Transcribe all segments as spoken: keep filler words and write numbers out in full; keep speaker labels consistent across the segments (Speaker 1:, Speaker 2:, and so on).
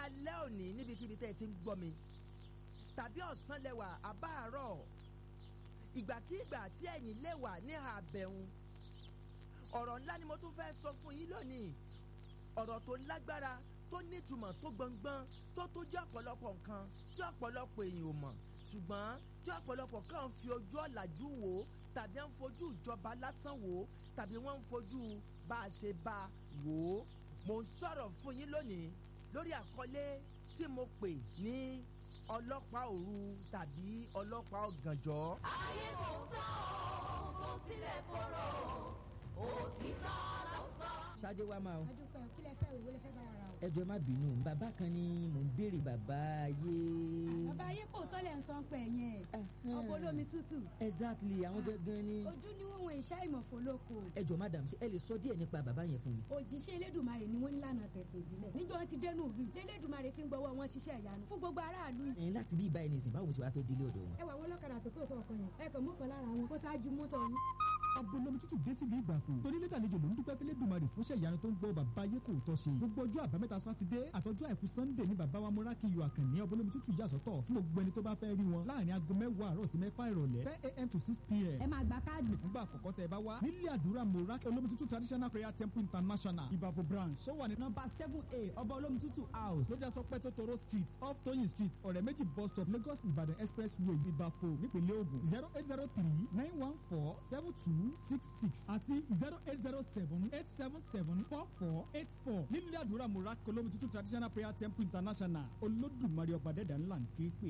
Speaker 1: alẹ́ òní níbikíbi tẹ́ ẹ ti ń gbọ́ mi tàbí ọ̀sán lẹ́wà àbáàrọ̀ ìgbàkígbà tí ẹ̀yin lè wà ní àbẹ̀hùn ọ̀rọ̀ ńlá ni mo tún fẹ́ sọ fún yín lónìí ọ̀rọ̀ tó lágbára tó nítumọ̀ tó gbọngbọ́n tó tó jẹ́ ọ̀pọ̀lọpọ̀ nǹkan tí ọ̀pọ̀lọpọ̀ èèyàn ò mọ̀ ṣùgbọ́n tí ọ̀pọ̀lọpọ̀ kàn ń fi ojú ọ̀làjú wò ó tàbí ń fojú ìjọba lásán wò ó tàbí wọ́n ń fojú bá a ṣe bá a wò ó mo ń sọ̀rọ̀ fún yín lónìí lórí àkọlé tí mo pè ní ọlọ́pàá òru tàbí ọlọ́pàá ọ̀gànjọ́.
Speaker 2: ayé kò tán o kò tilẹ̀ korò òtítọ́ ló sọ.
Speaker 3: ṣáájú wa máa o.
Speaker 4: adúpẹ́ kí lẹ fẹ́ ìwé lẹ fẹ́ bá ara o.
Speaker 3: ẹ jọ̀ọ́ má bínú bàbá kan ni mò ń béèrè bàbá ayé.
Speaker 4: bàbá ayé kò tọ́lẹ̀ ń sọ pé yẹn ọkọ̀ olómi tútù.
Speaker 3: exactly àwọn gangan ni.
Speaker 4: ojú ni wọ́n wọ ìṣá ìmọ̀fó lóko.
Speaker 3: ẹ jọ̀ọ́ madam ṣé ẹ lè sọ díẹ̀ nípa bàbá yẹn fún mi.
Speaker 4: òjíṣẹ́ elédùnmarè ni wọ́n ní lànà tẹ̀sán ìbílẹ̀ níjọ́ wọn ti dẹnu ìlú elédùnmarè ti ń gbọ́wọ́ wọn ṣiṣẹ́ ìyanu fún gbogbo aráàlú.
Speaker 3: ẹ láti bí ibà ẹni sìn báwo ṣe wàá fẹ́ délé ọ̀dọ̀ wọn.
Speaker 4: ẹ wà wọn lọ́kadà tó tó sọ ọkàn yẹn ẹ kàn mú kan lára wọn kó ṣáájú mọ́tò yín.
Speaker 5: agbolómi tútù dé sílùú ìgbàfọ̀ torí lẹ́tà àlejò ló ń dúpẹ́ fẹ́lẹ́ dùmarè fúnṣẹ́ ìyanu tó ń gbọ́ bàbá ayé kò tọ́ ṣe gbogbo ọjọ́ àbámẹ́ta sátidé àtọjọ́ àìkú sannde ní bàbá wa múrákì yọ àkànní ọbọlómi tútù yà sọ́tọ̀ fún gbogbo ẹni tó bá fẹ́ rí wọn láàrin aago mẹ́wàá àárọ̀ sí mẹ́fà ìrọ̀lẹ́ ten a.m. to six p.m.
Speaker 4: ẹ máa gba káàdì.
Speaker 5: fúngbà àkọ́kọ́ tẹ bá wá nílé àdúrà múrákì olómi tútù traditional prayer temple international ìbàfọ̀ branch ó wà ní nọ́mbà seven a ọba olómi tútù house lójà sọpẹ́ tótóró street off Toyin street ọ̀rẹ́ méjì bus stop Lagos Ìbàdàn expressway ìbàfọ̀ nípìnlẹ̀ Ògùn zero eight zero three nine one four seven two six six àti zero eight zero seven eight seven seven four four eight four nílé àdúrà múrákì olómi tútù traditional prayer temple international olódùmarè ọba dẹ́dà ńlá ń ké pè.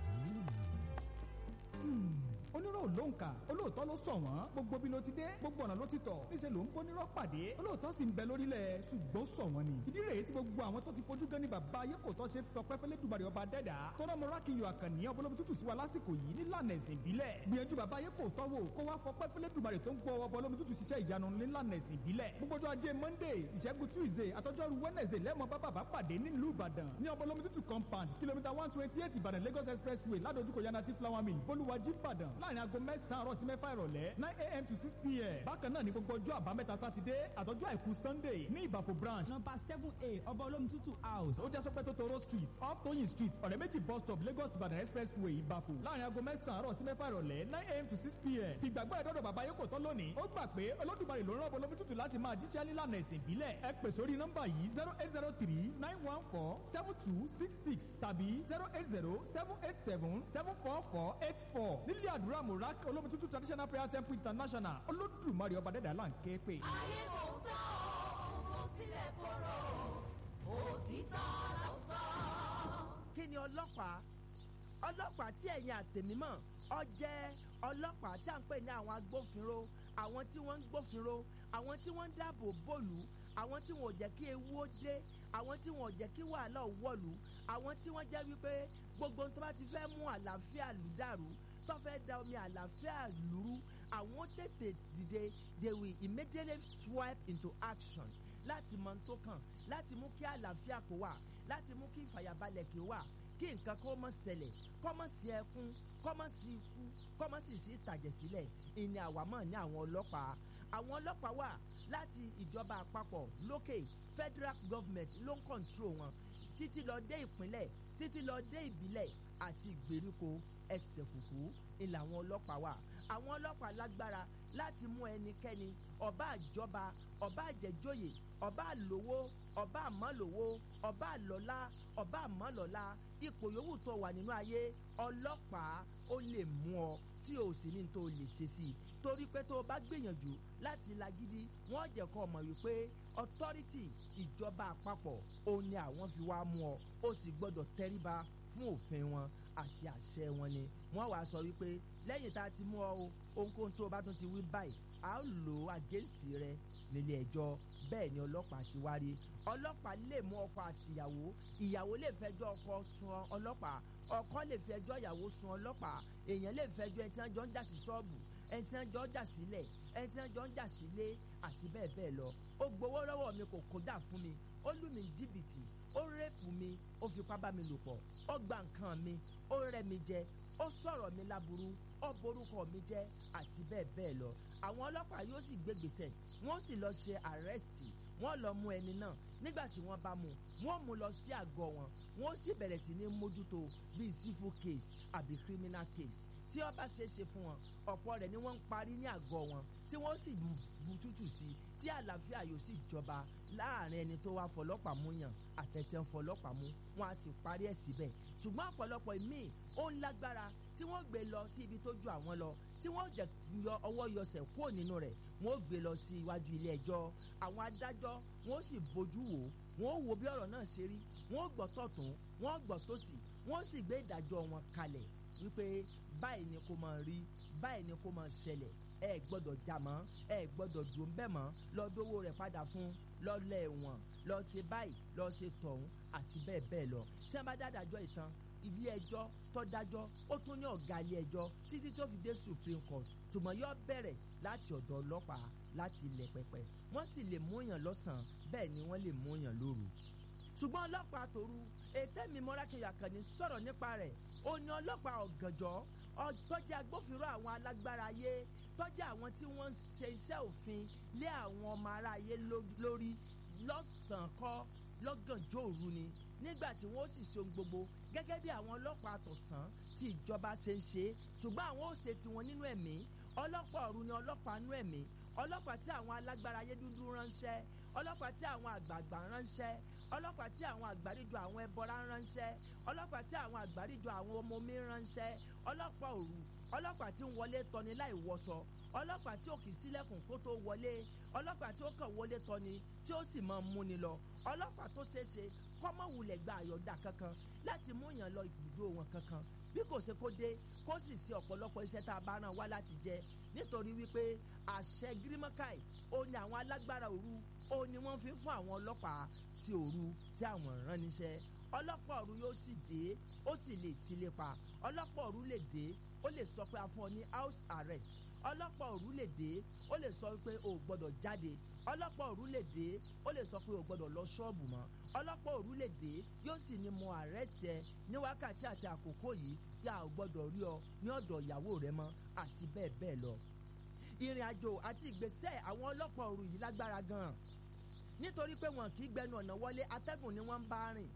Speaker 5: onírò ló ń kà olóòótọ́ ló sọ wọ́n gbogbo bí ló ti dé gbogbo ọ̀nà ló ti tọ̀ níṣẹ́ ló ń bónírọ́ pàdé olóòótọ́ sì ń bẹ lórílẹ̀ ṣùgbọ́n sọ wọ́n ni ìdí rèé tí gbogbo àwọn tó ti fojú gan ni bàbá ayé kò tọ́ ṣe fọpẹ́ fẹ́lẹ́ dùbàrẹ̀ ọba dẹ́dà tọ́rọ múrákì yọ àkànní ọbọlómi tútù sí wa lásìkò yìí nílànà ẹ̀sìn ìbílẹ̀ gbìyànjú bàbá ayé kò tọ́ wò kó wá fọpẹ́ fẹ́lẹ́ dùbàrẹ̀ tó ń gbọ́ ọbọlómi tútù ṣiṣẹ́ ìyanu nílànà ẹ̀sìn ìbílẹ̀ gbogbo ọjọ́ ajé monday ìṣẹ́gun tuesday àtọ́jọ́rú wednesday lẹ́mọ̀ bá bàbá pàdé nílùú ìbàdàn ní ọbọlómi tútù compound kìlómítà one twenty eight ìbàdàn lagos expressway ládojúkọ yanati flower mill bolúwàjí ìbàdàn láàrin aago mẹ́sàn-án àárọ̀ sí mẹ́fà ìrọ̀lẹ́ nine a.m. to six p.m. bákan náà ní gbogbo ọjọ́ àbámẹ́ta sátidé àtọ́jọ́ àìkú sunday ní ìbàfò branch number seven a ọba olómi tútù house ó jẹ́ sọ́pẹ́ tótóró street off Toyin street ọ̀rẹ́ méjì bus stop lagos ìbàdàn expressway ìbàfò láàrin aago mẹ́sàn-án àárọ̀ sí mẹ́fà ìrọ̀lẹ́ nine a.m. to six p.m. fìgbàgbọ́ ẹ̀dọ́dọ̀ bàbá yóò kò tán lónìí ó gbà pé olódùmarè ló rán olómi tútù láti máa jíṣẹ́ nílànà ẹ̀sìn ìbílẹ̀ ẹ pè sórí nọ́mbà yìí zero eight zero three nine one four seven two six six tàbí zero eight zero seven eight seven seven four four eight four nílé àdúrà múrákì olómi tútù traditional prayer temple international olódùmarè ọba dẹ́dà là ń ké pè.
Speaker 2: ayé kò tán o kò tilẹ̀ korò òtítọ́ ló sọ.
Speaker 1: kí ni ọlọ́pàá ọlọ́pàá tí ẹ̀yin àtẹ̀mímọ̀ ọ jẹ́ ọlọ́pàá tí à ń pè ní àwọn agbófinró àwọn tí wọ́n ń gbófinró àwọn tí wọ́n ń dáàbò bòlù àwọn tí wọn ò jẹ́ kí ewu ó dé àwọn tí wọn ò jẹ́ kí wàhálà ó wọ̀lú àwọn tí wọ́n jẹ́ wípé gbogbo ohun tó bá ti fẹ́ mú àlàáfíà lù dàrú tó fẹ́ da omi àlàáfíà lùrú àwọn tètè dìde they will immediately swipe into action láti mọ tó kàn láti mú kí àlàáfíà kó wà láti mú kí ìfàyàbalẹ̀ kí ó wà kí nǹkan kó mọ̀ ṣẹlẹ̀ kó mọ̀ sí ẹkún kó mọ̀ sí ikú kó mọ̀ sì sí ìtàjẹ̀sílẹ̀ ìní àwámọ̀ ní àwọn ọlọ́pàá àwọn ọlọ́pàá wà láti ìjọba àpapọ̀ lókè federal government ló ń control wọn títí lọ dé ìpínlẹ̀ títí lọ dé ìbílẹ̀ àti ìgbèríko ẹsẹ̀ kùkú ìlà àwọn ọlọ́pàá wà àwọn ọlọ́pàá lágbára láti mú ẹnikẹ́ni ọba àjọba ọba àjẹjòyè ọba àlówó ọba àmọ́lówó ọba àlọ́lá ọba àmọ́lọ́lá ipò yòówù tó wà nínú ayé ọlọ́pàá ó lè mú ọ tí o sì ní tó lè ṣe sí i torí pé tó o bá gbìyànjú láti lagídí wọ́n jẹ́ kó o mọ̀ wípé authority ìjọba àpapọ̀ òun ni àwọn fi wá mú ọ o sì gbọ́dọ̀ tẹríba fún òfin wọn àti àṣẹ wọn ni wọ́n wàá sọ wípé lẹ́yìn tá a ti mú ọ o ohunkóhun tó o bá tún ti wí báyìí a ó lò ó against rẹ nílé ẹjọ́ bẹ́ẹ̀ ni ọlọ́pàá ti wá rí ọlọ́pàá lè mú ọkọ àti ìyàwó ìyàwó lè fẹjọ́ ọkọ sun ọlọ́pàá ọkọ lè fẹjọ́ ìyàwó sun ọlọ́pàá èèyàn lè fẹjọ́ ẹni tí wọ́n jọ ń jà sí ṣọ́ọ̀bù ẹni tí wọ́n jọ ń jà sílẹ̀ ẹni tí wọ́n jọ ń jà sílé àti bẹ́ẹ̀ bẹ́ẹ̀ lọ ó gbowó lọ́wọ́ mi kò kódà fún mi ó lù mí jìbìtì ó rẹ́pù mi ó fipá bá mi lò pọ̀ ó gba nǹkan mi ó rẹ́ mi jẹ ó sọ̀rọ̀ mi láburú ó borúkọ mi jẹ́ àti bẹ́ẹ̀ bẹ́ẹ̀ lọ àwọn ọlọ́pàá yóò sì gbé gbèsè wọ́n sì lọ ṣe àrẹ́sìtì wọ́n lọ mú ẹni náà nígbà tí wọ́n bá mú wọ́n mú lọ sí àgọ́ wọn wọ́n sì bẹ̀rẹ̀ sí ní mójútó bíi civil case àbí criminal case tí ó bá ṣeé ṣe fún wọn ọ̀pọ̀ rẹ̀ ni wọ́n ń parí ní àgọ́ wọn tí wọ́n sì bu tútù sí tí àlàáfíà yóò sì jọba láàrin ẹni tó wá fọlọ́pàá mú yàn àtẹ̀tẹ̀ ń fọlọ́pàá mú wọn á sì parí ẹ̀ síbẹ̀ ṣùgbọ́n ọ̀pọ̀lọpọ̀ ìmíì ó ń lágbára tí wọ́n gbé lọ sí ibi tó ju àwọn lọ tí wọ́n jẹ yọ ọwọ́ yọsẹ̀ kúrò nínú rẹ̀ wọ́n gbé lọ sí iwájú ilé ẹjọ́ àwọn adájọ́ wọ́n sì bójú wò wọ́n wo bí ọ̀rọ̀ náà ṣe rí wọ́n gbọ́ tọ̀tún wọ́n gbọ́ tòsì wọ́n sì gbé ìdájọ́ wọn kalẹ̀ wípé báyìí ni kò máa rí báyìí ni kò máa ṣẹlẹ̀ ẹ gbọ́dọ̀ jà mọ́ ẹ gbọ́dọ̀ dùn bẹ́ẹ̀ mọ́ lọ dówó rẹ̀ padà fún lọ́lẹ̀ ẹ̀wọ̀n lọ ṣe báyìí lọ ṣe tọ̀hún àti bẹ́ẹ̀ bẹ́ẹ̀ lọ tí wọ́n bá dádájọ́ ìtàn ilé ẹjọ́ tó dájọ́ ó tún ní ọ̀gá ilé ẹjọ́ títí tó fi dé Supreme Court ṣùgbọ́n yóò bẹ̀rẹ̀ láti ọ̀dọ̀ ọlọ́pàá láti ilẹ̀ pẹpẹ wọ́n sì lè mú yàn lọ́sàn-án bẹ́ẹ̀ ni wọ́n lè mú yàn lóru ṣùgbọ́n ọlọ́pàá tòru ètè mi mọ́rákẹ́yà kàn ní sọ̀rọ̀ nípa rẹ̀ ó ní ọlọ́pàá ọ̀gànjọ́ tọ́jú agbófinró àwọn alágbára ayé tọ́jú àwọn tí wọ́n ń ṣe iṣẹ́ òfin lé àwọn ọmọ ará ayé lórí lọ́sàn-án kọ́ lọ́gànjọ́ òru ni nígbà tí wọ́n sì ṣe ohun gbogbo gẹ́gẹ́ bí àwọn ọlọ́pàá àtọ̀sán tí ìjọba ṣe ń ṣe ṣùgbọ́n àwọn ò ṣe tiwọn nínú ẹ̀mí ọlọ́pàá ọ̀run ni ọlọ́pàá nínú ẹ̀mí ọlọ́pàá tí àwọn alágbára ayé dúdú ránṣẹ́ ọlọ́pàá tí àwọn àgbààgbà ránṣẹ́ ọlọ́pàá tí àwọn àgbáríjọ àwọn ẹbọra ránṣẹ́ ọlọ́pàá tí àwọn àgbáríjọ àwọn ọmọ omi ránṣẹ́ ọlọ́pàá òru ọlọ́pàá tí ń wọlé tọ́ni láì wọṣọ ọlọ́pàá tí ó kì í sílẹ̀kùn kó tó wọlé ọlọ́pàá tí ó kàn wọlé tọ́ni tí ó sì máa múni lọ ọlọ́pàá tó ṣeéṣe kọ́mọ̀wulẹ̀ gba àyọ̀dá kankan láti mú yàn lọ ibùdó wọn kankan bí kò ṣe kó dé kó sì ṣe ọ̀pọ̀lọpọ̀ iṣẹ́ tá a bá rán wá láti jẹ nítorí wípé àṣẹ gírímọ́kàì ó ní àwọn alágbára òru ó ní wọ́n fi fún àwọn ọlọ́pàá ti òru tí àwọn rán níṣẹ́ ọlọ́pàá òru yóò sì dé ó sì lè tilé pa ọlọ́pàá òru lè dé ó lè sọ pé a fún ọ ní house arrest ọlọ́pàá òru lè dé ó lè sọ pé o ò gbọ́dọ̀ jáde ọlọ́pàá òru lè dé ó lè sọ pé o ò gbọ́dọ̀ lọ ṣọ́ọ̀bù mọ́ ọlọ́pàá òru lè dé yóò sì ní mo àrẹ́sì ẹ ní wákàtí àti àkókò yìí bí a ò gbọ́dọ̀ rí ọ ní ọ̀dọ̀ ìyàwó rẹ mọ́ àti bẹ́ẹ̀ bẹ́ẹ̀ lọ. ìrìn àjò àti ìgbésẹ̀ àwọn ọlọ́pàá òru yìí lágbára gan-an nítorí pé wọn kì í gbẹnu ọ̀nà wọlé atẹ́gùn ni wọ́n ń bá rìn.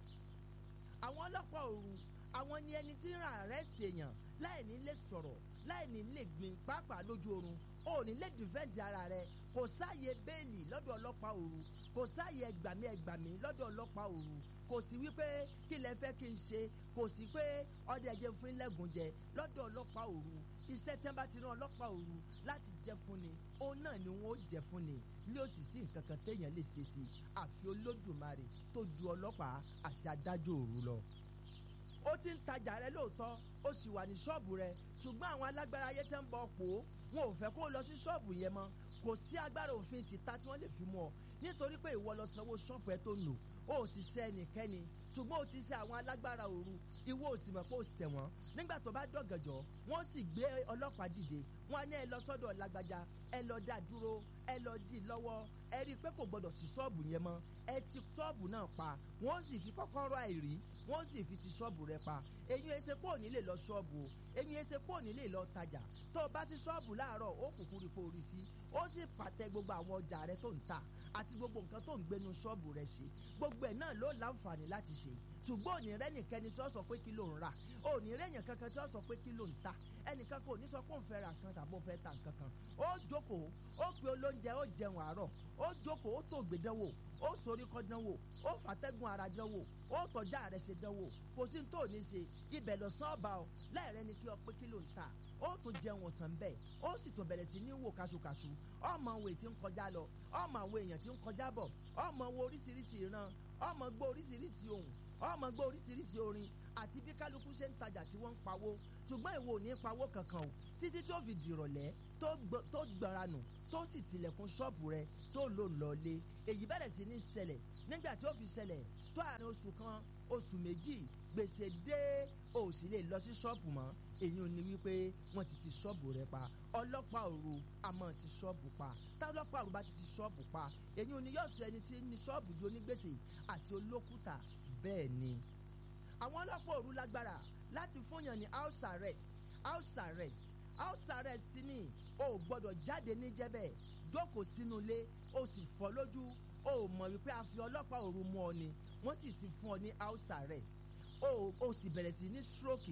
Speaker 1: àwọn ọlọ́pàá òru àwọn ni ẹni tí ń ra àrẹ́sì èèyàn láì ní lè sọ̀rọ̀ láì ní lè gbìn pàápàá lójú oorun ò ní lè dìfẹ́ǹdì ara rẹ kò sáàyè bẹ́ẹ̀lì lọ́dọ̀ ọlọ́pàá òru kò sáàyè ẹgbàmí ẹgbàmí lọ́dọ̀ ọlọ́pàá òru kò sí wípé kí lẹ fẹ́ kí n ṣe kò sí pé ọdẹ jẹ fún ilẹ̀gùn jẹ lọ́dọ̀ ọlọ́pàá òru iṣẹ́ tí wọ́n bá ti rán ọlọ́pàá òru láti jẹ fún ni òun náà ni wọ́n ó jẹ fún ni ní òsì sí nǹkan kan téèyàn lè ṣe sí àfi Olódùmarè tó ju ọlọ́pàá àti adájọ́ òru lọ. ó ti ń tajà rẹ lóòótọ́ ó sì wà ní ṣọ́ọ̀bù rẹ ṣùgbọ́n àwọn alágbára ayé tẹ́ ń bọ̀ pò ó wọn ò fẹ́ kó o lọ sí ṣọ́ọ̀bù yẹn mọ́ kò sí agbára òfin tìta tí wọ́n lè fi mú ọ nítorí pé ìwọ lọ sanwó ṣọ́ọ̀bù ẹ tó ń lò ó sì ṣe ẹnikẹ́ni ṣùgbọ́n ó ti ṣe àwọn alágbára òru ìwọ ò sì mọ̀ pé ó ṣẹ̀ wọ́n nígbà tó bá dọ̀gànjọ́ wọ́n sì gbé ọlọ́pàá dìde wọ́n á ní ẹ lọ sọ́dọ̀ lágbájá ẹ lọ dá dúró ẹ lọ dì lọ́wọ́ ẹ rí i pé kò gbọdọ̀ sí ṣọ́ọ̀bù yẹn mọ́ ẹ ti ṣọ́ọ̀bù náà pa wọ́n sì fi kọ́kọ́rọ́ àìrí wọ́n sì fi ti ṣọ́ọ̀bù rẹ pa eyín ẹsẹ̀ pò ní lè lọ ṣọ́ọ̀bù o eyín ẹsẹ̀ pò ní lè lọ tajà tó o bá sí ṣọ́ọ̀bù láàárọ̀ ó kúkú rí pé orí sí ó sì pàtẹ gbogbo àwọn ọjà rẹ tó ń ta àti gbogbo nǹkan tó ń gbénu ṣọ́ọ̀bù rẹ ṣe gbogbo ẹ̀ náà ló láǹfààní láti ṣe ṣùgbọ́n òní rẹ́nìkẹ́ni tí wọ́n sọ pé kí ló ń rà òní rẹ́yìn kankan tí wọ́n sọ pé kí ló ń ta ẹnìkan kò ní sọ pé òun fẹ́ ra nǹkan tàbí òun fẹ́ ta nǹkan kan ó jókòó ó pe olóúnjẹ ó jẹun àárọ̀ ó jókòó ó tó gbé dánwò ó sorí kọ́ dánwò ó fàtẹ́gùn ara dánwò ó tọ́jà rẹ̀ ṣe dánwò kò sí tó ní ṣe ibẹ̀ lọ sán ọba ọ láìrẹ́ ni kí ọ pé kí ló ń ta ó tún jẹun ọ̀sán bẹ́ẹ̀ ó sì tún bẹ̀rẹ̀ sí ní wò kàṣùkàṣù ọmọ òwe tí ń kọjá lọ ọmọ àwọn èèyàn tí ń kọjá bọ̀ ọmọ wo oríṣiríṣi ìran ọmọ gbọ́ oríṣiríṣi ohùn ọmọ gbọ́ oríṣiríṣi orin àti bí kálukú ṣe ń tajà tí wọ́n ń pawó ṣùgbọ́n ìwọ ò ní pawó kankan o títí tó fi dìrọ̀lẹ́ tó gbọ̀ra nù tó sì tilẹ̀kùn ṣọ́ọ̀bù rẹ tó lò lọ́lé èyí bẹ̀rẹ̀ sí ní ṣẹlẹ̀ nígbà tí ó fi ṣẹlẹ̀ tó àárín oṣù kan oṣù méjì gbèsè dé o sì lè lọ sí ṣọ́ọ̀bù mọ́ èyí ò ní wípé wọ́n ti ti ṣọ́ọ̀bù rẹ pa ọlọ́pàá òru àmọ́ ti ṣọ́ọ̀bù pa tọ́lọ́pàá òru bá ti ti ṣọ́ọ̀bù pa èyí ò ní yóò sọ ẹni tí ní ṣọ́ọ̀bù di onígbèsè àti olókùtà bẹ́ẹ̀ ni àwọn ọlọ́pàá òru lágbára láti fúnyàn ní house arrest house arrest house arrest ní o ò gbọ́dọ̀ jáde níjẹ́bẹ̀ jókòó sínú ilé o sì fọ́ lójú o mọ̀ wípé a fi ọlọ́pàá òru mú ọ ni wọ́n sì ti fún ọ ní house arrest o o sì bẹ̀rẹ̀ sí ní stroke